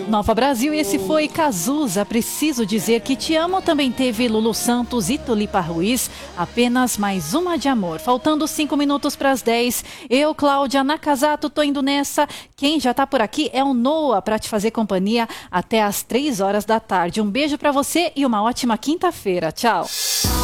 Nova Brasil, esse foi Cazuza. Preciso dizer que te amo. Também teve Lulu Santos e Tulipa Ruiz. Apenas mais uma de amor. Faltando 5 minutos para as 10. Eu, Cláudia Nakazato, tô indo nessa. Quem já tá por aqui é o Noah para te fazer companhia até às 3 horas da tarde. Um beijo para você e uma ótima quinta-feira. Tchau.